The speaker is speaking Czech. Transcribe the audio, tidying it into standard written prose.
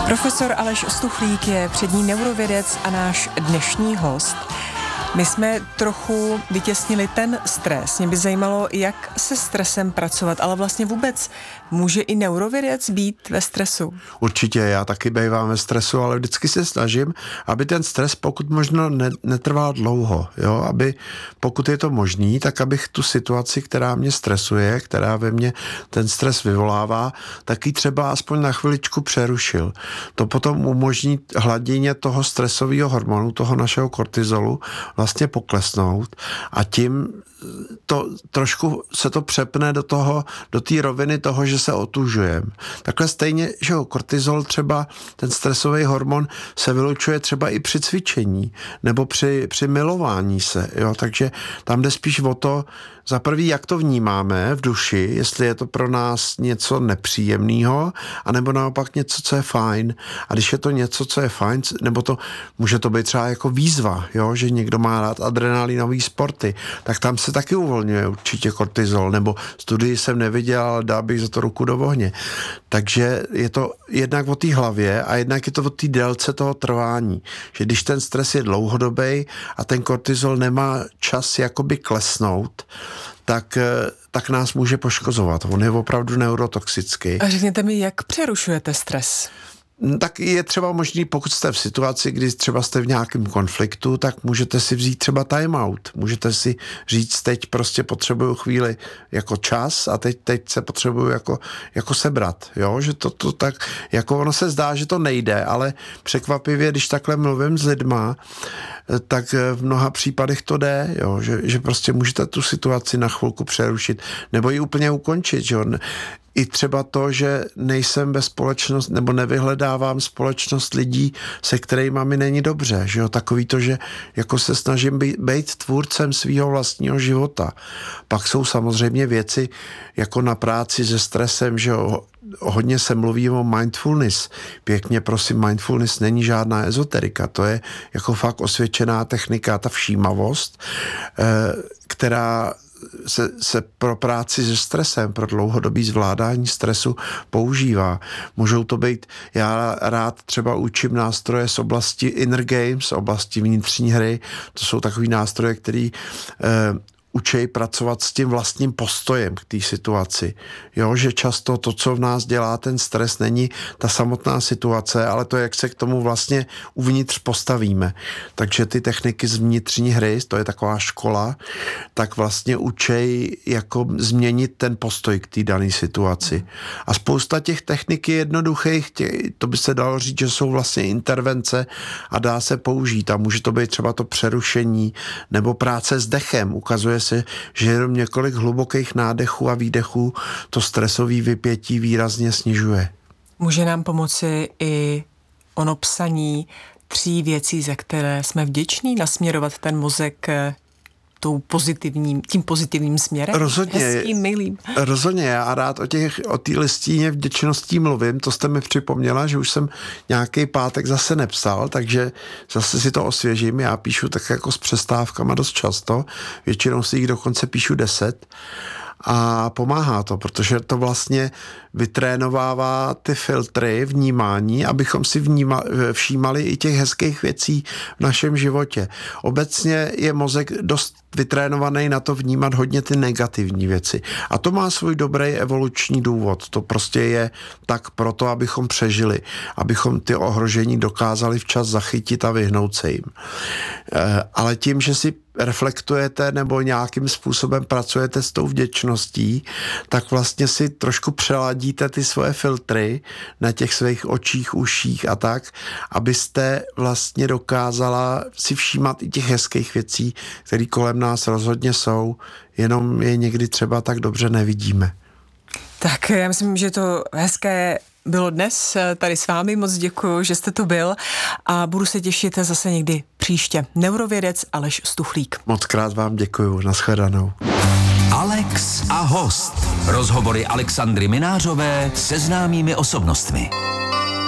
Profesor Aleš Stuchlík je přední neurovědec a náš dnešní host. My jsme trochu vytěsnili ten stres. Mě by zajímalo, jak se stresem pracovat, ale vlastně vůbec může i neurovědec být ve stresu? Určitě, já taky bývám ve stresu, ale vždycky se snažím, aby ten stres pokud možno netrval dlouho, jo? Aby pokud je to možný, tak abych tu situaci, která mě stresuje, která ve mně ten stres vyvolává, tak ji třeba aspoň na chviličku přerušil. To potom umožní hladině toho stresového hormonu, toho našeho kortizolu, vlastně poklesnout a tím to trošku se to přepne do té roviny toho, že se otužujeme. Takhle stejně, že kortizol třeba, ten stresový hormon se vylučuje třeba i při cvičení nebo při milování se, jo, takže tam jde spíš o to, za prvý, jak to vnímáme v duši, jestli je to pro nás něco nepříjemného, anebo naopak něco, co je fajn. A když je to něco, co je fajn, nebo to může to být třeba jako výzva, jo, že někdo má rád adrenalinové sporty, tak tam se taky uvolňuje určitě kortizol, nebo studii jsem neviděl, ale dal bych za to ruku do ohně. Takže je to jednak o té hlavě a jednak je to o té délce toho trvání. Že když ten stres je dlouhodobý a ten kortizol nemá čas jakoby klesnout, tak nás může poškozovat. On je opravdu neurotoxický. A řekněte mi, jak přerušujete stres? Tak je třeba možný, pokud jste v situaci, kdy třeba jste v nějakém konfliktu, tak můžete si vzít třeba timeout. Můžete si říct, teď prostě potřebuju chvíli jako čas a teď se potřebuju jako sebrat. Jo? Že to tak, jako ono se zdá, že to nejde, ale překvapivě, když takhle mluvím s lidma, tak v mnoha případech to jde, jo? Že prostě můžete tu situaci na chvilku přerušit nebo ji úplně ukončit. Že? I třeba to, že nejsem ve společnosti nebo nevyhledávám společnost lidí, se kterými mi není dobře, že jo, takový to, že jako se snažím být tvůrcem svého vlastního života. Pak jsou samozřejmě věci jako na práci se stresem, že jo, hodně se mluví o mindfulness. Pěkně prosím, mindfulness není žádná ezoterika, to je jako fakt osvědčená technika, ta všímavost, která se pro práci se stresem, pro dlouhodobý zvládání stresu používá. Můžou to být, já rád třeba učím nástroje z oblasti inner games, z oblasti vnitřní hry, to jsou takový nástroje, který učej pracovat s tím vlastním postojem k té situaci. Jo, že často to, co v nás dělá ten stres, není ta samotná situace, ale to, jak se k tomu vlastně uvnitř postavíme. Takže ty techniky z vnitřní hry, to je taková škola, tak vlastně učej jako změnit ten postoj k té dané situaci. A spousta těch technik je jednoduchých, to by se dalo říct, že jsou vlastně intervence a dá se použít. A může to být třeba to přerušení nebo práce s dechem. Ukazuje se, že jenom několik hlubokých nádechů a výdechů to stresové vypětí výrazně snižuje. Může nám pomoci i ono psaní 3 věcí, za které jsme vděční, nasměrovat ten mozek tím pozitivním směrem? Rozhodně. Hezkým, milým. Rozhodně, já rád o té listině vděčností mluvím, to jste mi připomněla, že už jsem nějaký pátek zase nepsal, takže zase si to osvěžím, já píšu tak jako s přestávkama dost často, většinou si jich dokonce píšu 10 a pomáhá to, protože to vlastně vytrénovává ty filtry vnímání, abychom si všímali i těch hezkých věcí v našem životě. Obecně je mozek dost vytrénovaný na to vnímat hodně ty negativní věci. A to má svůj dobrý evoluční důvod. To prostě je tak proto, abychom přežili, abychom ty ohrožení dokázali včas zachytit a vyhnout se jim. Ale tím, že si reflektujete nebo nějakým způsobem pracujete s tou vděčností, tak vlastně si trošku přeladíte ty svoje filtry na těch svých očích, uších a tak, abyste vlastně dokázala si všímat i těch hezkých věcí, které kolem nás rozhodně jsou, jenom je někdy třeba tak dobře nevidíme. Tak já myslím, že to hezké bylo dnes tady s vámi. Moc děkuji, že jste tu byl a budu se těšit zase někdy příště. Neurovědec Aleš Stuchlík. Mockrát vám děkuju. Nashledanou. Alex a host. Rozhovory Alexandry Minářové se známými osobnostmi.